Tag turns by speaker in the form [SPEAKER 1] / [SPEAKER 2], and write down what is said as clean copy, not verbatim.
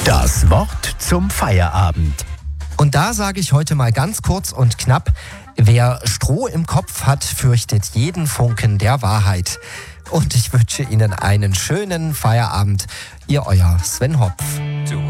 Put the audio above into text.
[SPEAKER 1] Das Wort zum Feierabend.
[SPEAKER 2] Und da sage ich heute mal ganz kurz und knapp: Wer Stroh im Kopf hat, fürchtet jeden Funken der Wahrheit. Und ich wünsche Ihnen einen schönen Feierabend. Ihr euer Sven Hopf.